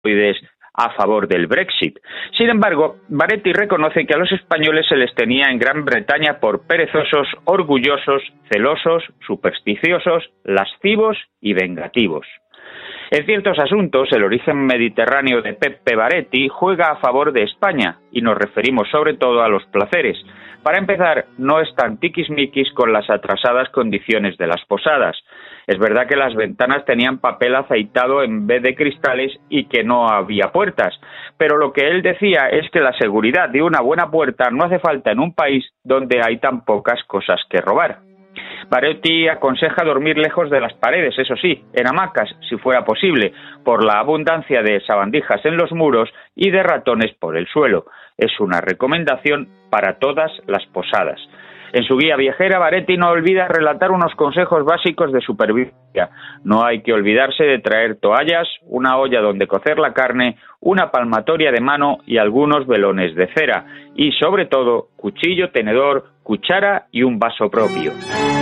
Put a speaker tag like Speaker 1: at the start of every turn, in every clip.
Speaker 1: a favor del Brexit. Sin embargo, Baretti reconoce que a los españoles se les tenía en Gran Bretaña por perezosos, orgullosos, celosos, supersticiosos, lascivos y vengativos. En ciertos asuntos, el origen mediterráneo de Pepe Baretti juega a favor de España, y nos referimos sobre todo a los placeres. Para empezar, no están tiquismiquis con las atrasadas condiciones de las posadas. Es verdad que las ventanas tenían papel aceitado en vez de cristales y que no había puertas, pero lo que él decía es que la seguridad de una buena puerta no hace falta en un país donde hay tan pocas cosas que robar. Baretti aconseja dormir lejos de las paredes, eso sí, en hamacas, si fuera posible, por la abundancia de sabandijas en los muros y de ratones por el suelo. Es una recomendación para todas las posadas. En su guía viajera, Baretti no olvida relatar unos consejos básicos de supervivencia. No hay que olvidarse de traer toallas, una olla donde cocer la carne, una palmatoria de mano y algunos velones de cera. Y, sobre todo, cuchillo, tenedor, cuchara y un vaso propio.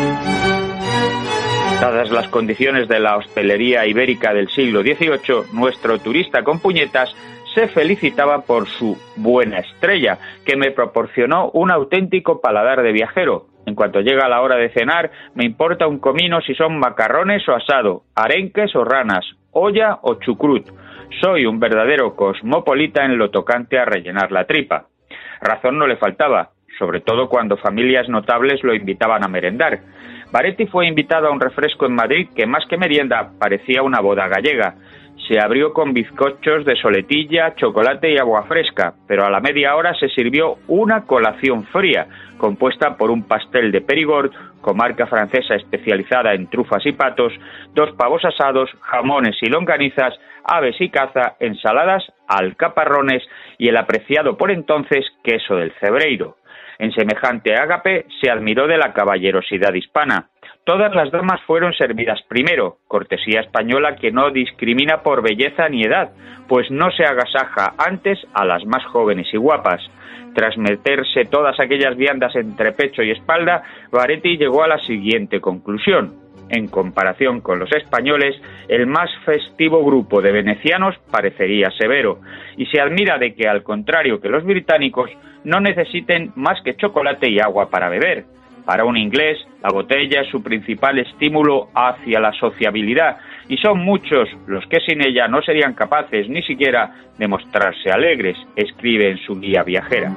Speaker 1: Dadas las condiciones de la hostelería ibérica del siglo XVIII, nuestro turista con puñetas se felicitaba por su buena estrella, que me proporcionó un auténtico paladar de viajero. En cuanto llega la hora de cenar, me importa un comino si son macarrones o asado, arenques o ranas, olla o chucrut. Soy un verdadero cosmopolita en lo tocante a rellenar la tripa. Razón no le faltaba, sobre todo cuando familias notables lo invitaban a merendar. Baretti fue invitado a un refresco en Madrid que más que merienda parecía una boda gallega. Se abrió con bizcochos de soletilla, chocolate y agua fresca, pero a la media hora se sirvió una colación fría, compuesta por un pastel de Périgord, comarca francesa especializada en trufas y patos, 2 pavos asados, jamones y longanizas, aves y caza, ensaladas, alcaparrones y el apreciado por entonces queso del Cebreiro. En semejante ágape se admiró de la caballerosidad hispana. Todas las damas fueron servidas primero, cortesía española que no discrimina por belleza ni edad, pues no se agasaja antes a las más jóvenes y guapas. Tras meterse todas aquellas viandas entre pecho y espalda, Baretti llegó a la siguiente conclusión. En comparación con los españoles, el más festivo grupo de venecianos parecería severo, y se admira de que, al contrario que los británicos, no necesiten más que chocolate y agua para beber. Para un inglés, la botella es su principal estímulo hacia la sociabilidad, y son muchos los que sin ella no serían capaces ni siquiera de mostrarse alegres, escribe en su guía viajera.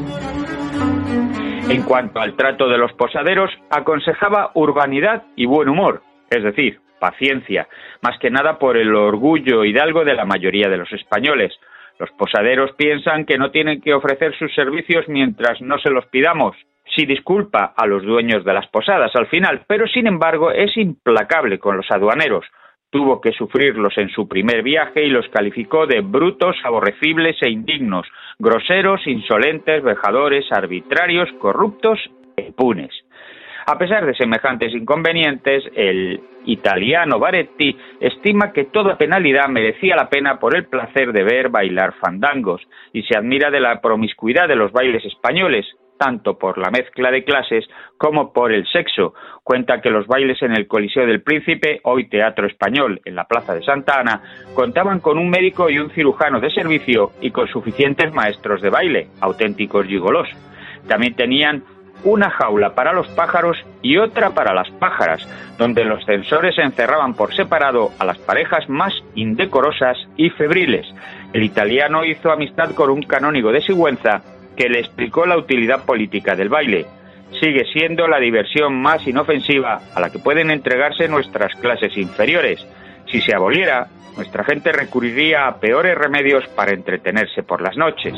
Speaker 1: En cuanto al trato de los posaderos, aconsejaba urbanidad y buen humor, es decir, paciencia, más que nada por el orgullo hidalgo de la mayoría de los españoles. Los posaderos piensan que no tienen que ofrecer sus servicios mientras no se los pidamos. Sí disculpa a los dueños de las posadas al final, pero sin embargo es implacable con los aduaneros. Tuvo que sufrirlos en su primer viaje y los calificó de brutos, aborrecibles e indignos, groseros, insolentes, vejadores, arbitrarios, corruptos e impunes. A pesar de semejantes inconvenientes, el italiano Baretti estima que toda penalidad merecía la pena por el placer de ver bailar fandangos y se admira de la promiscuidad de los bailes españoles, tanto por la mezcla de clases como por el sexo. Cuenta que los bailes en el Coliseo del Príncipe, hoy Teatro Español, en la Plaza de Santa Ana, contaban con un médico y un cirujano de servicio y con suficientes maestros de baile, auténticos gigolós. También tenían una jaula para los pájaros y otra para las pájaras, donde los censores encerraban por separado a las parejas más indecorosas y febriles. El italiano hizo amistad con un canónigo de Sigüenza que le explicó la utilidad política del baile. Sigue siendo la diversión más inofensiva a la que pueden entregarse nuestras clases inferiores. Si se aboliera, nuestra gente recurriría a peores remedios para entretenerse por las noches.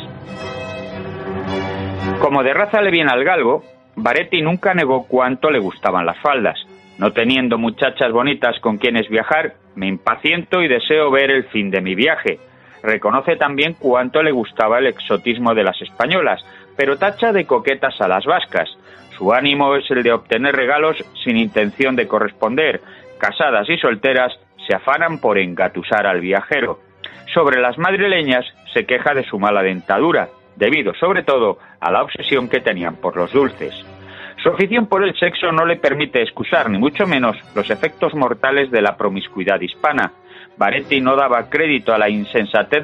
Speaker 1: Como de raza le viene al galgo, Baretti nunca negó cuánto le gustaban las faldas. No teniendo muchachas bonitas con quienes viajar, me impaciento y deseo ver el fin de mi viaje. Reconoce también cuánto le gustaba el exotismo de las españolas, pero tacha de coquetas a las vascas. Su ánimo es el de obtener regalos sin intención de corresponder. Casadas y solteras se afanan por engatusar al viajero. Sobre las madrileñas se queja de su mala dentadura, debido sobre todo a la obsesión que tenían por los dulces. Su afición por el sexo no le permite excusar, ni mucho menos, los efectos mortales de la promiscuidad hispana. Baretti no daba crédito a la insensatez